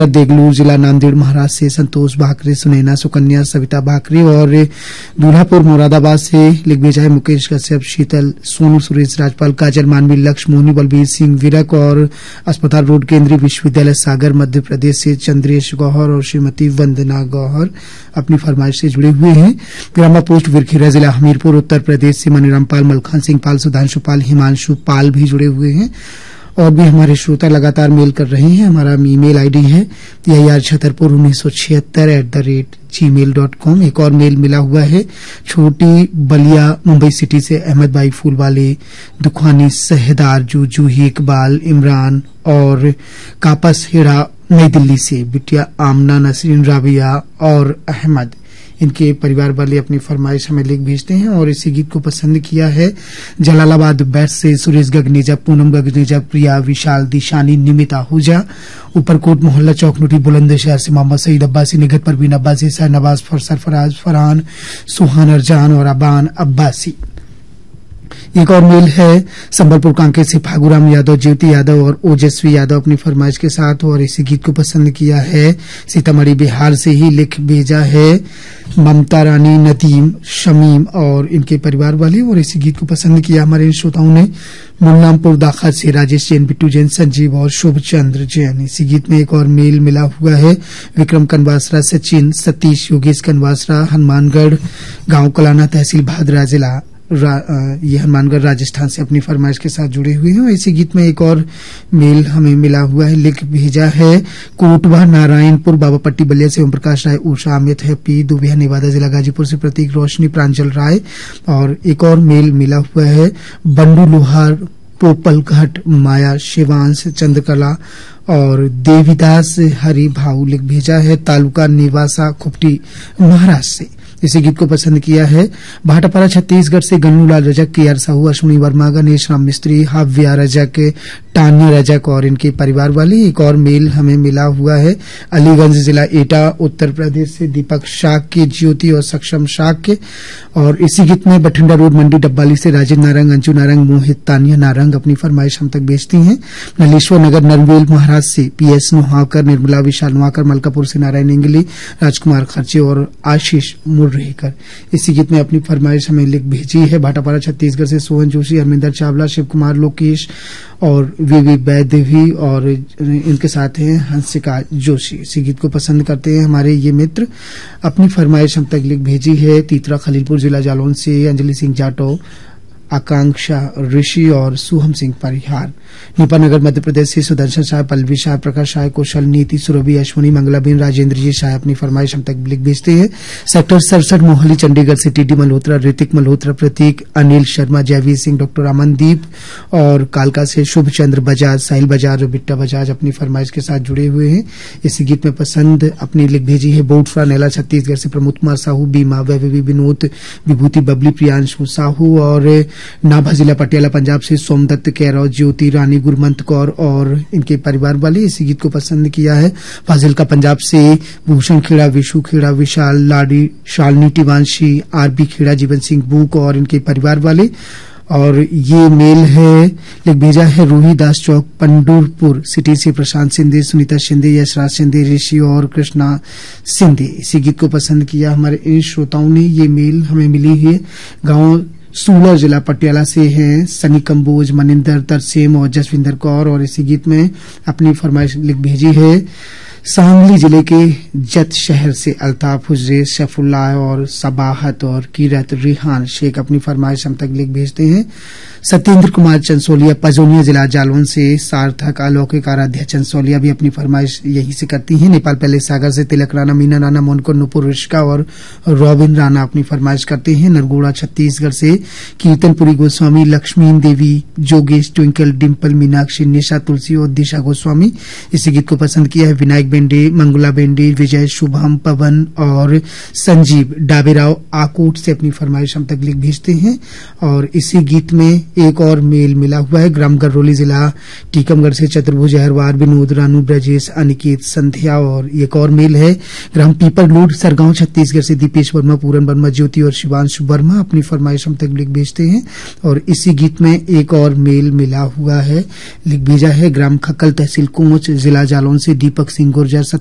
देगलूर जिला नांदेड़ महाराष्ट्र से संतोष भाकरे, सुनैना सुकन्या, सविता भाकरे और दूल्हापुर मुरादाबाद से लिख भेजा है मुकेश कश्यप, शीतल, सोनू, सुरेश राजपाल, काजल मानवी, लक्ष्य, मोहनी, बलबीर सिंह विरक और अस्पताल रोड केंद्रीय विश्वविद्यालय सागर मध्य प्रदेश से चंद्रेश गौहर और श्रीमती वंदना गौहर अपनी फरमाइश से जुड़े हुए हैं। ग्रामा पोस्ट विरखेरा जिला हमीरपुर उत्तर प्रदेश से मनीराम पाल, मलखान सिंह पाल, सुधांशु पाल, हिमांशु पाल भी जुड़े हुए हैं। और भी हमारे श्रोता लगातार मेल कर रहे हैं। हमारा ईमेल आईडी है yar761976@gmail.com। एक और मेल मिला हुआ है छोटी बलिया मुंबई सिटी से अहमद भाई फूलवाले, दुखानी, सहदार, जूही, इकबाल, इमरान और कापस हेड़ा नई दिल्ली से बिटिया आमना, नसरीन, राबिया और अहमद, इनके परिवार वाले अपनी फरमाइश हमें लिख भेजते हैं। और इसी गीत को पसंद किया है जलालाबाद बैट से सुरेश गगनेजा, पूनम गगनेजा, प्रिया, विशाल, दिशानी, निमिता हुजा, ऊपरकोट मोहल्ला चौकनोटी बुलंदशहर से मोहम्मद सईद अब्बासी, निगत परवीन अब्बासी, सरनवाज, सरफराज, फरहान, सुहान अरजान और अबान अब्बासी। एक और मेल है संबलपुर कांके से फागुराम यादव, ज्योति यादव और ओजस्वी यादव अपनी फरमाइश के साथ। और इसी गीत को पसंद किया है सीतामढ़ी बिहार से ही लिख भेजा है ममता रानी, नदीम, शमीम और इनके परिवार वाले। और इसी गीत को पसंद किया हमारे इन श्रोताओं ने मुल्लामपुर दाखा से राजेश जैन, बिट्टू जैन, संजीव और शुभ चंद्र जैन। इसी गीत में एक और मेल मिला हुआ है विक्रम कनवासरा, सचिन, सतीश, योगेश कनवासरा, हनुमानगढ़ गांव कलाना, तहसील भादरा जिला, ये हनुमानगढ़ राजस्थान से अपनी फरमाइश के साथ जुड़े हुए हैं। इसी गीत में एक और मेल हमें मिला हुआ है, लिख भेजा है कोटवा नारायणपुर बाबापट्टी बलिया से ओम प्रकाश राय, उषा, अमित, हैप्पी, दुबिया, नेवादा जिला गाजीपुर से प्रतीक, रोशनी, प्रांजल राय। और एक और मेल मिला हुआ है बंडू लोहार, पोपल घट, माया, शिवांश, चंद्रकला और देवीदास हरि भाऊ लिख भेजा है तालुका निवासा, खुपटी, महाराष्ट्र से। इसी गीत को पसंद किया है भाटापारा छत्तीसगढ़ से गन्नूलाल रजक, के आर साहू, अश्विनी वर्मा, गणेश राम मिस्त्री, हाव्या रजक, टान्या रजक और इनके परिवार वाले। एक और मेल हमें मिला हुआ है अलीगंज जिला एटा उत्तर प्रदेश से दीपक शाक्य, ज्योति और सक्षम शाक्य। और इसी गीत में बठिंडा रोड मंडी डब्बाली से राजेंद्र नारंग, अंजू नारंग, मोहित, तानिया नारंग अपनी फरमाइश हम तक भेजती हैं। नलेश्वर नगर नरवेल महाराज से पीएस नुहाकर, निर्मला, विशाल नुहाकर, मलकापुर से नारायण इंगली, राजकुमार खर्चे और आशीष मुर्रेकर। इसी गीत में अपनी फरमाइश हमें लिख भेजी है भाटापारा छत्तीसगढ़ से सोहन जोशी, हरमिंदर चावला, शिव कुमार, लोकेश और वीवी वैद्य भी और इनके साथ हैं हंसिका जोशी। इसी गीत को पसंद करते हैं हमारे ये मित्र। अपनी फरमाइश हम तक लिख भेजी है तीतरा खलीलपुर जिला जालौन से अंजलि सिंह जाटो, आकांक्षा ऋषि और सुहम सिंह परिहार। नेपानगर मध्य प्रदेश से सुदर्शन शाह, पल्लवी शाह, प्रकाश शाह, कौशल, नीति, सुरभि, अश्वनी, मंगलाबेन, राजेंद्र जी शाह अपनी फरमाइश हम तक लिख भेजते हैं। सेक्टर 67 मोहाली चंडीगढ़ से टीडी मल्होत्रा, ऋतिक मल्होत्रा, प्रतीक, अनिल शर्मा, जयवीर सिंह, डॉक्टर अमनदीप और कालका से शुभ चंद्र बजाज, साहिल बजाज और बिट्टा बजाज अपनी फरमाइश के साथ जुड़े हुए हैं। इसी गीत में पसंद अपनी लिख भेजी है बोटफ्रा नैला छत्तीसगढ़ से प्रमोद कुमार साहू, बीमा, वैभवी, विनोद, विभूति, बबली, प्रियांशु साहू और नाभा जिला पटियाला पंजाब से सोमदत्त, कैरव, ज्योति, रानी, गुरमंत कौर और इनके परिवार वाले। इसी गीत को पसंद किया है फाजिलका पंजाब से भूषण खेड़ा, विशु खेड़ा, विशाल, लाडी, शालिनी, टिवांशी, आरबी खेड़ा, जीवन सिंह बूक और इनके परिवार वाले। और ये मेल है लिख भेजा है रोहिदास चौक, पंडुरपुर सिटी से प्रशांत सिंधे, सुनीता शिंदे, यशराज शिंदे, ऋषि और कृष्णा सिंधे। इसी गीत को पसंद किया हमारे इन श्रोताओं ने। ये मेल हमें मिली है गांव सूलर जिला पटियाला से हैं सनी कंबोज, मनिंदर, तरसेम और जसविंदर कौर। और इसी गीत में अपनी फरमाइश लिख भेजी है सांगली जिले के जत शहर से अल्ताफ हुजरे, शफुल्ला और सबाहत और कीरत, रिहान शेख अपनी फरमाइश हम तक लिख भेजते हैं। सत्येंद्र कुमार चंसोलिया, पजोनिया जिला जालौन से सार्थक, अलौकिक, आराध्या चंसोलिया भी अपनी फरमाइश यहीं से करती हैं। नेपाल पहले सागर से तिलक राणा, मीना राणा, मोनकर, नुपुर, रिश्का और रॉबिन राणा अपनी फरमाइश करते हैं। नरगोड़ा छत्तीसगढ़ से कीर्तनपुरी गोस्वामी, लक्ष्मी देवी, जोगेश, ट्विंकल, डिम्पल, मीनाक्षी, निशा, तुलसी और दिशा गोस्वामी। इसी गीत को पसंद किया है विनायक बेंडे, मंगुला बेंडे, विजय, शुभम, पवन और संजीव डाबेराव आकोट से अपनी फरमाइश हम तक लिख भेजते हैं। और इसी गीत में एक और मेल मिला हुआ है ग्राम गरौली जिला टीकमगढ़ से चतुर्भुज अहरवार, विनोद, रानू, ब्रजेश, अनिकेत, संध्या। और एक और मेल है ग्राम पीपरलोड सरगांव छत्तीसगढ़ से दीपेश वर्मा, पूरन वर्मा, ज्योति और शिवांशु वर्मा अपनी फरमाइश हम तक लिख भेजते हैं। और इसी गीत में एक और मेल मिला हुआ है लिख भेजा है ग्राम खक्कल तहसील कोंच जिला जालौन से दीपक सिंह 2017